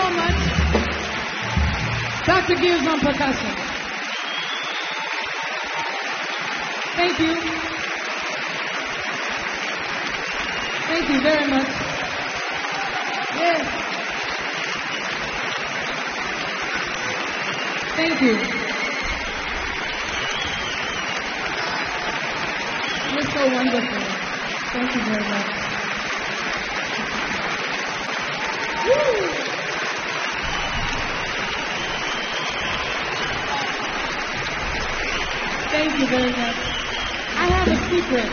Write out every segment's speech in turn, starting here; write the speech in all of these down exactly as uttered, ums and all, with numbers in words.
so much. Doctor Gibbs on percussion. Thank you. Thank you very much. Yes. Thank you. You're so wonderful. Thank you very much. Woo! Thank you very much. I have a secret.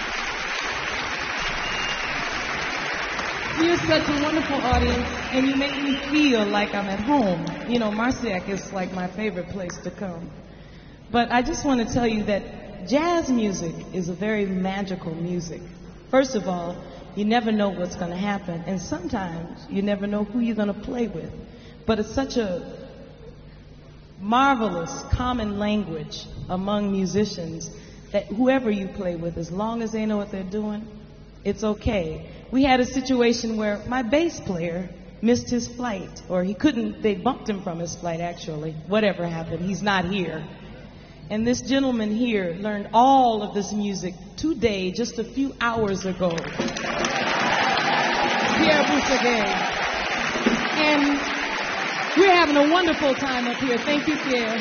You're such a wonderful audience, and you make me feel like I'm at home. You know, Marciac is like my favorite place to come. But I just want to tell you that jazz music is a very magical music. First of all, you never know what's going to happen, and sometimes you never know who you're going to play with. But it's such a marvelous common language among musicians that whoever you play with, as long as they know what they're doing, it's okay. We had a situation where my bass player missed his flight, or he couldn't, they bumped him from his flight actually. Whatever happened, he's not here. And this gentleman here learned all of this music today, just a few hours ago. Pierre Boussaguet. And we're having a wonderful time up here. Thank you, Pierre.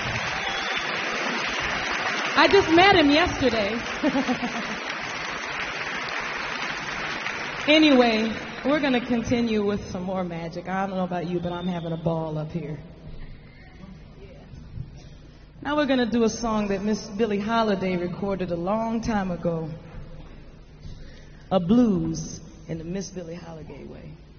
I just met him yesterday. Anyway, we're going to continue with some more magic. I don't know about you, but I'm having a ball up here. Now we're going to do a song that Miss Billie Holiday recorded a long time ago. A blues in the Miss Billie Holiday way.